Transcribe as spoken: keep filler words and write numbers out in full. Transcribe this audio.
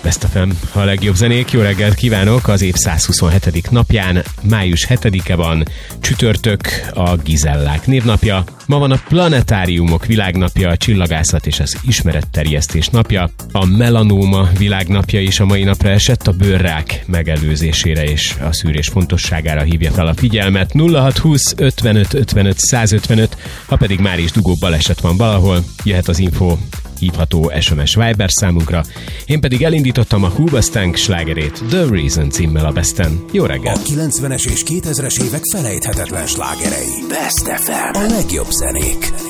Best ef em, a legjobb zenék. Jó reggelt kívánok az év százhuszonhetedik napján, május hetedike van, csütörtök, a Gizellák névnapja. Ma van a Planetáriumok világnapja, a csillagászat és az ismeretterjesztés napja. A melanóma világnapja is a mai napra esett, a bőrrák megelőzésére és a szűrés fontosságára hívja fel a figyelmet. nulla hat húsz ötvenöt ötvenöt százötvenöt, ha pedig már is dugó baleset van valahol, jöhet az info, hívható es em es Viber számunkra. Én pedig elindítottam a Hoobastank slágerét, The Reason címmel a Besten. Jó reggelt! A kilencvenes és kétezres évek felejthetetlen slágerei. Best ef em. A legjobb zenék.